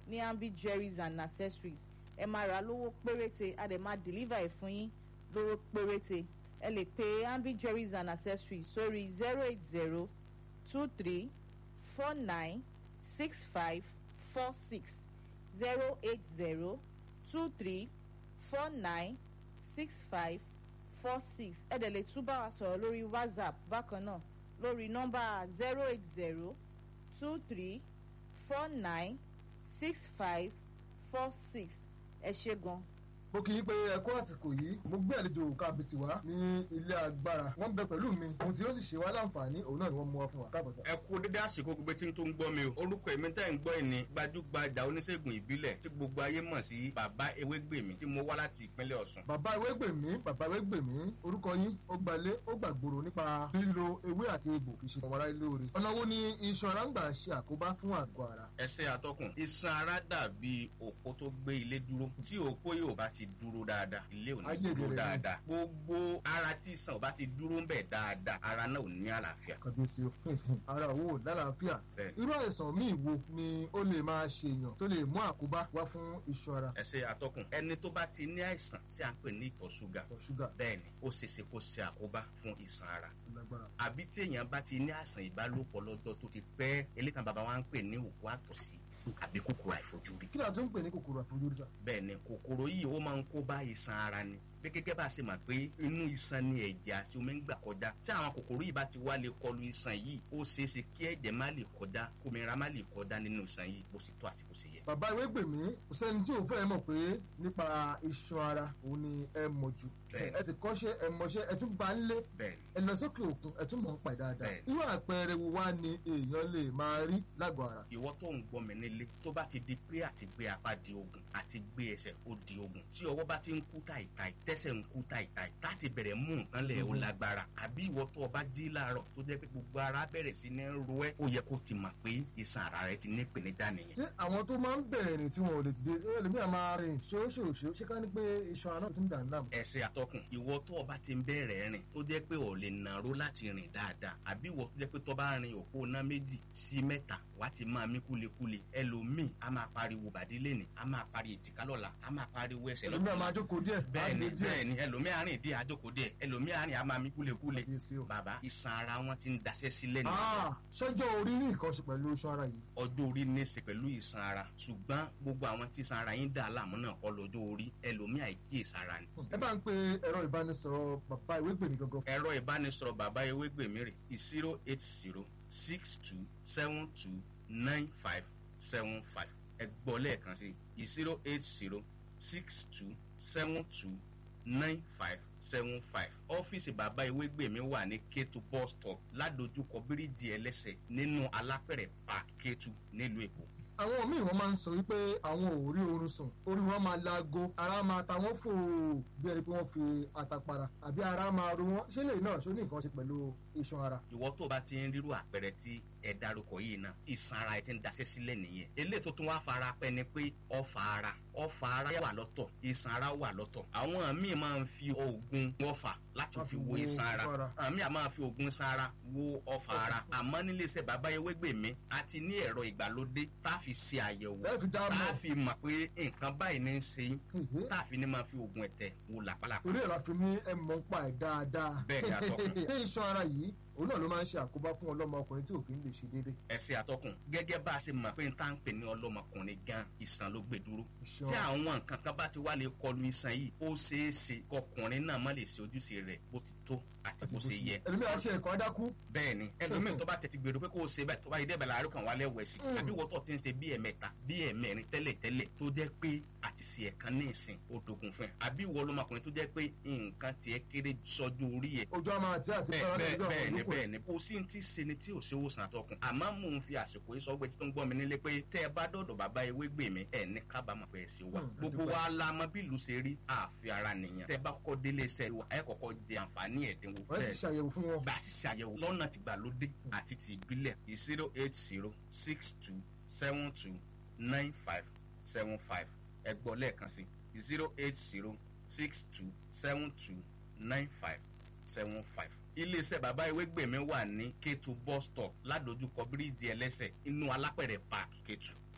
Speaker 6: ní ambi jewelries and accessories ẹ máa rà lówó péréte a dẹ̀ máa deliver ẹ̀ fún yín lówó péréte ẹ lè pe ambi jewelries and accessories sórí zero eight zero two three four nine six five four six zero eight zero two three four nine six five four six ẹ dẹ̀ lè tún bá wa sọ̀rọ̀ lórí whatsapp bákan náà lórí nọ́mbà zero eight zero two three four nine six five four six ẹ ṣé gan.
Speaker 7: mo kì í pé ẹ kú àsìkò yìí mo gbé àlejò kábìtì wá ní ilé agbára wọn bẹ pẹ̀lú mi ohun tí ó sì ṣe wá láǹfààní òun náà ni wọ́n mú wá fún wa káàbọ̀ sá.
Speaker 8: ẹ kú dédé àsìkò gbogbo tí ń tó ń gbọ́ mi o orúkọ èmi tẹ́ ń gbọ́ ẹ̀ ní gbajúgbajà oníṣègùn ìbílẹ̀ tí gbogbo ayé mọ̀ sí bàbá ewégbèmí tí mo wá láti ìpínlẹ̀ ọ̀ṣun.
Speaker 7: bàbá ewégbèmí bàbá ewégbèmí orúkọ yín ó gbalé ó gbàgbòrò nípa lílo ewé àti egbò kì í ṣe ọmọ aráyé lóore ọ̀nà wo ni iṣan ara ń gbà ṣe àkóbá fún àgọ́ ara.
Speaker 8: ẹsẹ̀ atọ́kùn iṣan ara dàbí òpó tó gbé ilé dúró tí òpó yóò bá ti dúró dáadáa ilé ò ní dúró dáadáa gbogbo ara tí iṣan ò bá ti dúró ń bẹ̀ dáadáa ara náà ò ní àlàáfíà.
Speaker 7: kàbíyèsí o ara wo lálàáfíà irú àìsàn míì wo ni ó lè máa ṣe èèyàn tó lè mú àkóbá wá fún iṣan ara.
Speaker 8: ẹsẹ̀ atọ́kùn ẹni tó bá ti ní àìsàn tí a ń pè ní ìtọ̀ ṣúgà bẹ́ẹ̀ ni ó ṣeéṣe kó ṣe àkóbá fún iṣan ara àbí tí èèyàn bá ti ní àìsàn ìbálòpọ̀ lọ́jọ́ tó ti pẹ́ elékan bàbá wa ń pè ní òkú àtọ̀sí àbí kòkòrò àìfojúrí.
Speaker 7: kí ni a tún ń pè ní kòkòrò àìfojúrí sá.
Speaker 8: bẹ́ẹ̀ ni kòkòrò yìí ó máa ń kó bá iṣan ara ni bí gẹ́gẹ́ bá a ṣe mọ̀ pé inú iṣan ni ẹ̀jẹ̀ àti omi ń gbà kọjá tí àwọn kòkòrò yìí bá ti wá lè kọlu iṣan yìí ó ṣeé ṣe kí ẹ̀jẹ̀ má lè kọjá kómìnira má lè kọjá nínú iṣan yìí bó ṣe tó àti bó ṣe yẹ.
Speaker 7: bàbá Ewégbèmí kò sẹ́ni tí ò fẹ́ mọ̀ pé nípa iṣan ara òun ni ẹ mọ̀ jù ẹ sì kọ́ṣẹ́ ẹ mọṣẹ́ ẹ tún bá ń lé ẹ lọ sókè òkun ẹ tún mọ̀ ń pa dáadáa irú àpẹẹrẹ wo wá ni èèyàn lè máa rí lágọ̀ọ́ ara.
Speaker 8: ìwọ tó ń gbọ́ mi nílé tó bá ti di pé àti gbé apá di ogun àti gbé ẹsẹ̀ ó di ogun tí ọwọ́ bá ti ń kú tàìtàì tẹ́sẹ̀ ń kú tàìtàì láti bẹ̀rẹ̀ mú nǹkan lẹ̀ ó lágbára àbí ìwọ tó o bá jí láàárọ̀ tó jẹ́ pé gbogbo ara bẹ̀rẹ̀ sí ní ro ẹ́ ó yẹ kó ti mọ̀ pé iṣan ara rẹ ti ní ìpèníjà nìyẹn.
Speaker 7: ṣé àwọn tó máa ń bẹ̀rẹ̀ rìn tí wọn ò lè dìde ẹlòmíràn máa rìn ṣóṣòṣó ṣé ká ní pé iṣan ara tó ń dà ń dààmú.
Speaker 8: ẹsẹ̀ àtọkùn ìwọ tó o bá ti ń bẹ̀rẹ̀ rìn tó jẹ́ pé ò lè nàró láti rìn dáadáa àbí ìwọ tó jẹ́ pé tó bá rin òpó ná méjì sí mẹ́ta wá ti máa mí kúlekúle ẹlòmíì á máa pariwo bàdí lẹ́nì á máa pariwo èjìká lọ́la á máa pariwo ẹsẹ̀ lọ́la.
Speaker 7: ẹlòmíràn máa jókòó díẹ̀.
Speaker 8: bẹ́ẹ̀ni bẹ́ẹ̀ni ẹlòmíràn á rìn díẹ̀ á jókòó díẹ̀ ẹlòmíràn á rìn á máa mí kúlekúle. bàbá iṣan ara wọn ti ń daṣẹ́ sílẹ̀ nìyẹn.
Speaker 7: ṣọjọ́ orí ní nǹkan ṣe pẹ̀lú iṣan ara yìí.
Speaker 8: ọjọ́ orí ní í ṣe pẹ̀lú iṣan ara ṣùgbọ́n gbogbo àwọn tí iṣan ara yín dà láàmú náà kọ́ lọ́jọ́ orí ẹlòmíràn àìkíyèsára ni.
Speaker 7: ẹ bá ń pe ẹ̀rọ ìbánisọ̀rọ̀ bàbá Ewégbèmí gangan.
Speaker 8: ẹ̀rọ ìbánisọ̀rọ̀ bàbá Ewégbèmí rè zero eight zero six two seven two nine five seven five ẹ gbọ́ lẹ́ẹ̀kan sí zero eight zero six two seven two nine five seven five ọ́fíìsì bàbá Ewégbèmí wà ní Kétu bus stop ládojúkọ bíríìjì ẹlẹ́sẹ̀ nínú alápẹ̀rẹ̀ park Kétu nílùú Èkó.
Speaker 7: àwọn míì wọn máa ń sọ wípé àwọn ò rí oorun sùn orí wọn máa laago ara máa ta wọn fò bí ẹni pé wọn fi àtàpàrà àbí ara máa ro wọn ṣé lè náà ṣó ní nǹkan ṣe pẹ̀lú iṣan ara.
Speaker 8: ìwọ tó bá ti ń rírú àpẹẹrẹ tí ẹ dárúkọ yìí náà iṣan ara ẹ ti ń daṣẹ́ sílẹ̀ nìyẹn eléyìí tó tún wá fara pẹ́ ni pé ọfà ara ọfà ara wà lọ́tọ̀ iṣan ara wà lọ́tọ̀ àwọn míì máa ń fi oògùn ọfà láti fi wo iṣan ara àwọn míì máa fi oògùn iṣan ara wo ọfà ara àmọ́ nílé iṣẹ́ bàbá Ewégbèmí a ti ní ẹ̀rọ ìgbàlódé tá a fi ṣe àyẹ̀wò tá a fi mọ̀ pé nǹkan báyìí ní í ṣe yín tá a fi ní máa fi oògùn ẹ̀tẹ̀ wo làpálàpá.
Speaker 7: orí ẹ̀rọ àfi ní ẹ̀ mọ̀ ń pa ẹ̀ dáadáa.
Speaker 8: bẹ́ẹ̀ ni àtọkùn.
Speaker 7: ṣé iṣan ara yìí òun náà ló máa ń ṣe àkóbá fún ọlọ́mọkùnrin tí òfin lè ṣe déédéé.
Speaker 8: ẹsẹ̀ àtọkùn gẹ́gẹ́ bá a ṣe mọ̀ pé n tá ń pè ní ọlọ́mọkùnrin gan iṣan ló gbé dúró. tí àwọn nǹkan kan bá ti wá lè kọlu iṣan yìí ó ṣeé ṣe kọkùnrin náà má lè ṣe ojúṣe rẹ̀ bó ti tó àti bó ṣe yẹ.
Speaker 7: ẹlòmíràn ṣe ẹ̀kọ́ dákú.
Speaker 8: bẹ́ẹ̀ni ẹlòmíràn tó bá tètè gbèrò pé kó o ṣe bẹ́ẹ̀ tó bá yẹ dẹ́bẹ̀ láàárọ̀ kan wálé wẹ̀ sí àbí wọ́n tó ti ń ṣe bí ẹ̀mẹ́ta bí ẹ̀mẹ́rin tẹ́lẹ̀ tẹ́lẹ̀ tó jẹ́ pé àti ṣe ẹ̀kan ní ìsìn ó dogun fún ẹ àbí wọ́n lọ́mọkùnrin tó jẹ́ pé nǹkan tiẹ̀ kéré sọ́jú orí ẹ̀.
Speaker 7: ojú àmà àti àti
Speaker 8: bẹ́ẹ̀ni bẹ́ẹ̀ni kò sí ti ṣe ni tí ò ṣe wòsàn àtọkùn àmọ́ mò ń fi àsìkò yìí sọgbẹ́ tí tó ń gbọ́ mi nílé pé tẹ́ ẹ bá dọ̀dọ̀ bàbá Ewégbèmí ẹ̀ ní kábàámọ̀ pé ẹ ṣe wà gbogbo wa la mọ bí ìlú ṣe rí àfi ara nìyẹn tẹ́ bá kọ́kọ́ délé iṣẹ́ wa ẹ kọ́kọ́ jẹ àǹfààní ẹ̀dínwó.
Speaker 7: wọ́n ti ṣàyẹ̀wò fún wọn.
Speaker 8: bá a sì ṣàyẹ̀wò lọ́nà tìgbàlódé àti ti ìbílẹ̀ zero eight zero six two seven two nine five seven five ẹ gbọ́ lẹ́ẹ̀kan sí zero eight zero six two seven two nine five seven five iléeṣẹ́ bàbá Ewégbèmí wà ní Kétu bus stop ládojúkọ bíríìjì ẹlẹ́sẹ̀ inú alápẹ̀rẹ̀ park Kétu.